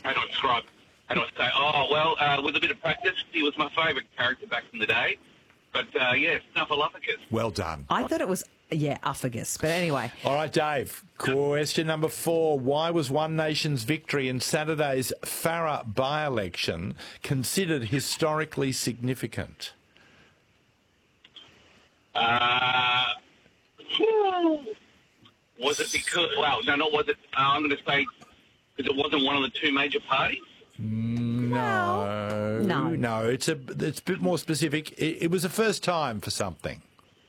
how do I describe? How do I say? With a bit of practice, he was my favourite character back in the day. But Snuffleupagus. Well done. I thought it was, Uffagus. But anyway. All right, Dave. Question number 4. Why was One Nation's victory in Saturday's Farrer by-election considered historically significant? Was it because... Well, no, not was it... I'm going to say because it wasn't one of the two major parties? No. It's a bit more specific. It was the first time for something.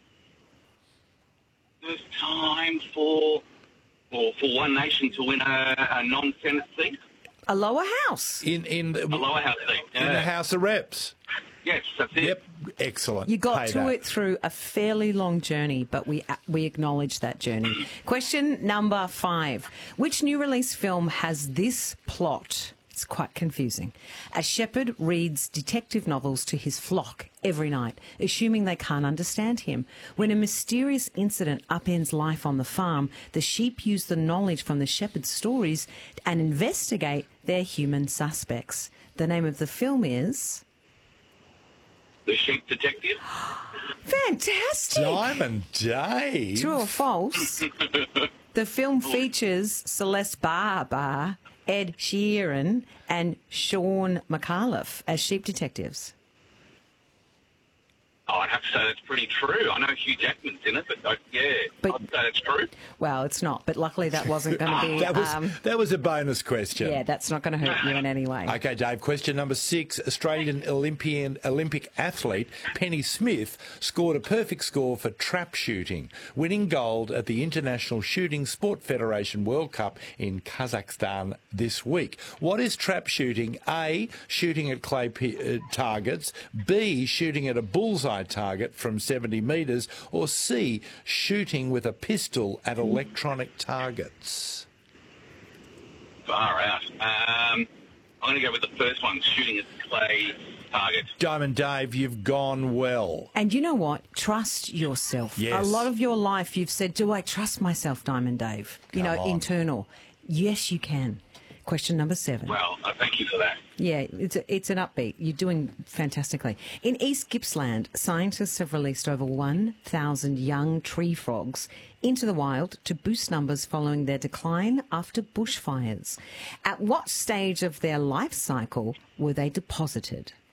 First time for One Nation to win a non-Senate seat? A lower house. A lower house seat. In the House of Reps. Yes, that's it. Yep, excellent. You got to it through a fairly long journey, but we acknowledge that journey. Question number 5. Which new release film has this plot? It's quite confusing. A shepherd reads detective novels to his flock every night, assuming they can't understand him. When a mysterious incident upends life on the farm, the sheep use the knowledge from the shepherd's stories and investigate their human suspects. The name of the film is... The Sheep Detective. Fantastic! Diamond Dave. True or false? The film features Celeste Barber, Ed Sheeran and Sean McAuliffe as sheep detectives. Oh, I'd have to say that's pretty true. I know Hugh Jackman's in it, but I'd say that's true. Well, it's not, but luckily that wasn't going to be... that was a bonus question. Yeah, that's not going to hurt you in any way. Okay, Dave, question number 6. Australian Olympic athlete Penny Smith scored a perfect score for trap shooting, winning gold at the International Shooting Sport Federation World Cup in Kazakhstan this week. What is trap shooting? A, shooting at clay targets. B, shooting at a bullseye target from 70 metres, or C, shooting with a pistol at electronic targets? Far out. I'm going to go with the first one, shooting at clay targets. Diamond Dave, you've gone well. And you know what? Trust yourself. Yes. A lot of your life you've said, do I trust myself, Diamond Dave? Internal. Yes, you can. Question number 7. Well, thank you for that. Yeah, it's an upbeat. You're doing fantastically. In East Gippsland, scientists have released over 1,000 young tree frogs into the wild to boost numbers following their decline after bushfires. At what stage of their life cycle were they deposited?